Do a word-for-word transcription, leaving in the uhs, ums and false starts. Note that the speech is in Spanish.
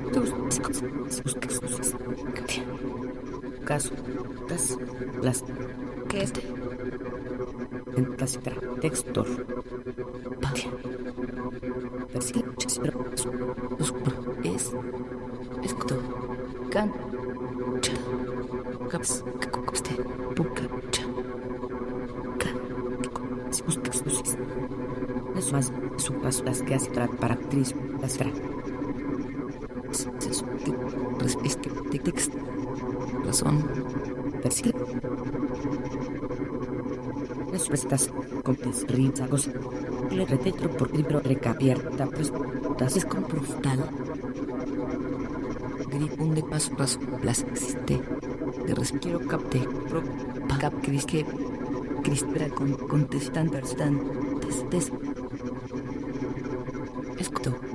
tus sus caso das las que este en clásica textor es esto can cha caps caste puca cha ca es más su paso las que hace para actriz las fra este texto razón persigue las restas con risagos le retetro por libro recabierta pues es con proftal gripun de paso paso las existe de respiro capte pro cap cris que crispera con contestan verstantes des esto